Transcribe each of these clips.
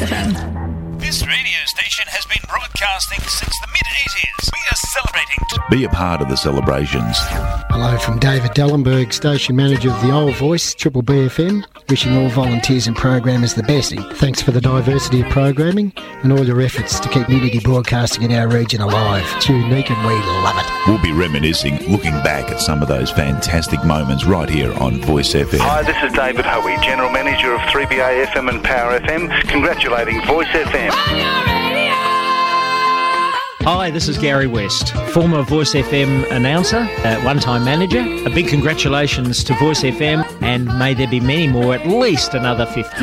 FM. This radio station has been broadcasting since the mid-80s. We are celebrating. Be a part of the celebrations. Hello from David Dellenberg, Station Manager of the Old Voice, Triple B FM. Wishing all volunteers and programmers the best. Thanks for the diversity of programming and all your efforts to keep community broadcasting in our region alive. It's unique and we love it. We'll be reminiscing, looking back at some of those fantastic moments right here on Voice FM. Hi, this is David Hoey, General Manager of 3BA FM and Power FM, congratulating Voice FM. Hi, this is Gary West, former Voice FM announcer, one-time manager. A big congratulations to Voice FM, and may there be many more, at least another 50.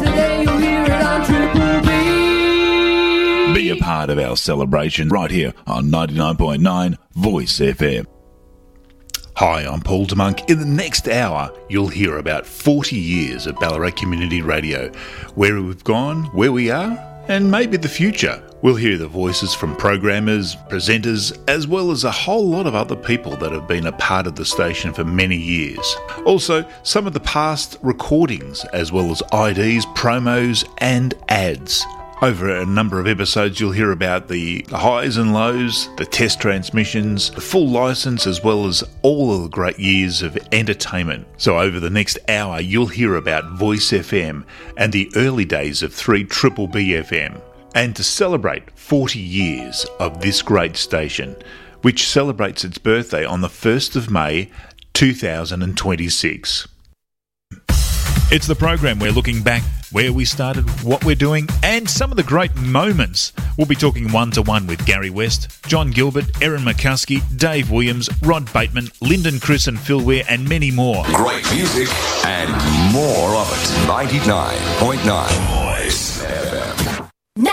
Be a part of our celebration right here on 99.9 Voice FM. Hi, I'm Paul DeMonk. In the next hour, you'll hear about 40 years of Ballarat Community Radio, where we've gone, where we are, and maybe the future. We'll hear the voices from programmers, presenters, as well as a whole lot of other people that have been a part of the station for many years. Also, some of the past recordings, as well as IDs, promos and ads. Over a number of episodes, you'll hear about the highs and lows, the test transmissions, the full licence, as well as all of the great years of entertainment. So over the next hour, you'll hear about Voice FM and the early days of 3BB FM. And to celebrate 40 years of this great station, which celebrates its birthday on the 1st of May 2026. It's the program where looking back where we started, what we're doing, and some of the great moments. We'll be talking one-to-one with Gary West, John Gilbert, Erin McCuskey, Dave Williams, Rod Bateman, Lyndon Chris and Phil Ware, and many more. Great music and more of it. 99.9 Voice FM.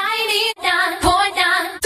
99.9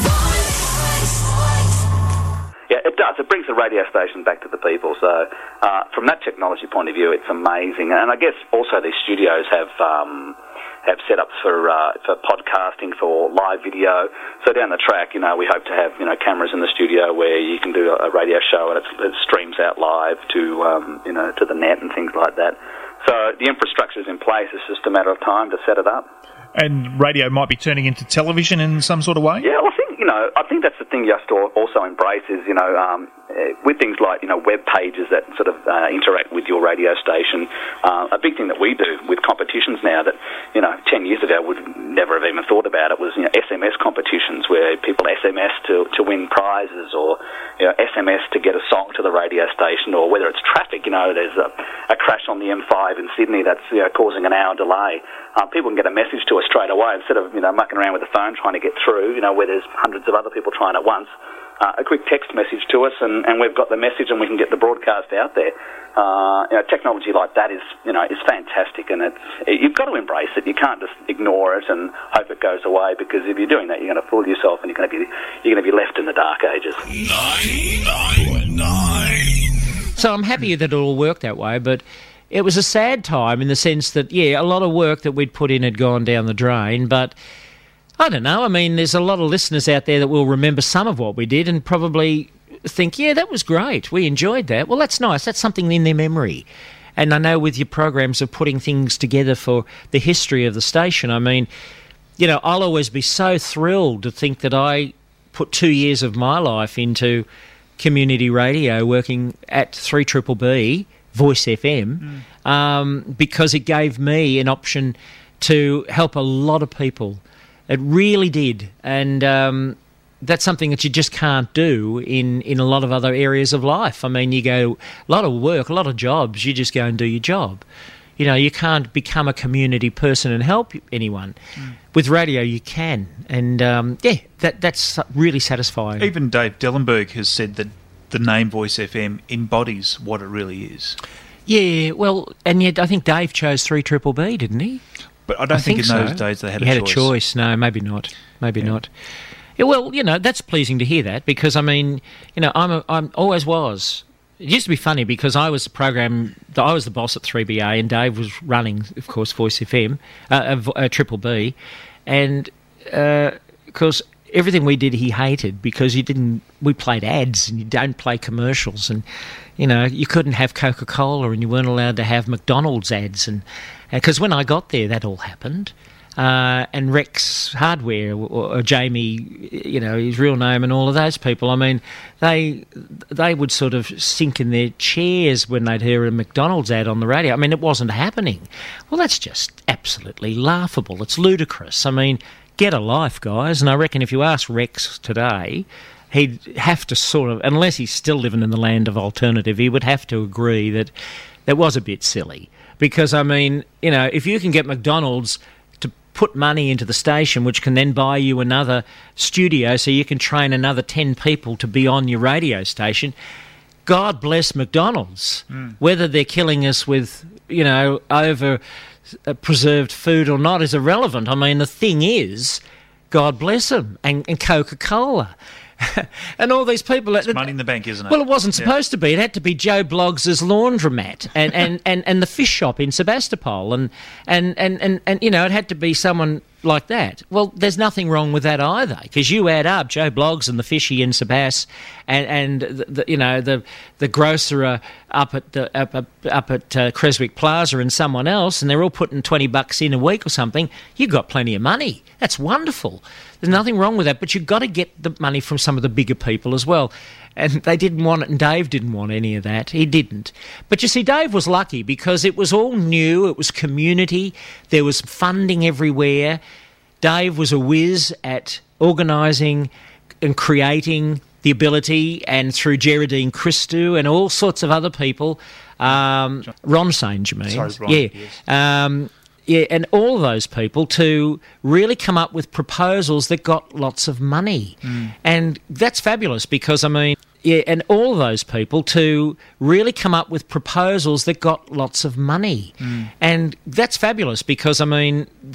Yeah, it does. It brings the radio station back to the people. So from that technology point of view, it's amazing. And I guess also these studios have setups for podcasting, for live video. So down the track, we hope to have cameras in the studio where you can do a radio show and it streams out live to to the net and things like that. So the infrastructure's in place. It's just a matter of time to set it up. And radio might be turning into television in some sort of way? Yeah, well, I think that's the thing you have to also embrace is, with things like, web pages that sort of interact with your radio station. A big thing that we do with competitions now that, 10 years ago would never have even thought about it was, SMS competitions where people SMS to win prizes or, SMS to get a song to the radio station, or whether it's traffic, there's a crash on the M5 in Sydney that's, causing an hour delay. People can get a message to us straight away instead of, mucking around with the phone trying to get through, where there's hundreds of other people trying at once. A quick text message to us and we've got the message and we can get the broadcast out there. Technology like that is fantastic, and you've got to embrace it. You can't just ignore it and hope it goes away, because if you're doing that, you're going to fool yourself and you're going to be left in the dark ages. 99.9. So I'm happy that it all worked that way, but it was a sad time in the sense that, a lot of work that we'd put in had gone down the drain, but I don't know. I mean, there's a lot of listeners out there that will remember some of what we did and probably think, that was great. We enjoyed that. Well, that's nice. That's something in their memory. And I know with your programs of putting things together for the history of the station, I mean, I'll always be so thrilled to think that I put 2 years of my life into community radio working at 3BB, Voice FM, because it gave me an option to help a lot of people. It really did, and that's something that you just can't do in a lot of other areas of life. I mean, you go, a lot of work, a lot of jobs, you just go and do your job. You can't become a community person and help anyone. With radio, you can, and that's really satisfying. Even Dave Dellenberg has said that the name Voice FM embodies what it really is. Yeah, well, and yet I think Dave chose 3BB, didn't he? But I don't think in those days they had a choice. He had a choice. No, maybe not. Maybe not. Yeah, well, that's pleasing to hear that, because, I mean, I'm always was. It used to be funny because I was the boss at 3BA and Dave was running, of course, Voice FM, BBB, and of course everything we did he hated because we played ads and you don't play commercials, and you couldn't have Coca-Cola and you weren't allowed to have McDonald's ads, and because when I got there that all happened. and Rex Hardware or Jamie, his real name, and all of those people. I mean, they would sort of sink in their chairs when they'd hear a McDonald's ad on the radio. I mean, it wasn't happening. Well, that's just absolutely laughable. It's ludicrous. I mean, get a life, guys. And I reckon if you ask Rex today, he'd have to sort of, unless he's still living in the land of alternative, he would have to agree that that was a bit silly. Because, I mean, if you can get McDonald's to put money into the station, which can then buy you another studio so you can train another 10 people to be on your radio station, God bless McDonald's. Whether they're killing us with, over preserved food or not is irrelevant. I mean, the thing is, God bless them, and Coca-Cola. And all these people... It's money in the bank, isn't it? Well, it wasn't supposed to be. It had to be Joe Bloggs' laundromat and the fish shop in Sebastopol. And it had to be someone like that. Well, there's nothing wrong with that either, because you add up Joe Bloggs and the fishy in Sebas and the grocer up at Creswick Plaza and someone else, and they're all putting $20 in a week or something. You've got plenty of money. That's wonderful. There's nothing wrong with that, but you've got to get the money from some of the bigger people as well. And they didn't want it, and Dave didn't want any of that. He didn't. But you see, Dave was lucky because it was all new. It was community. There was funding everywhere. Dave was a whiz at organising and creating the ability, and through Geraldine Christou and all sorts of other people. Ron Saint, you mean? Sorry, Ron. Yeah. Yes. And all those people to really come up with proposals that got lots of money. And that's fabulous because, I mean... Yeah, and all those people to really come up with proposals that got lots of money. And that's fabulous because, I mean...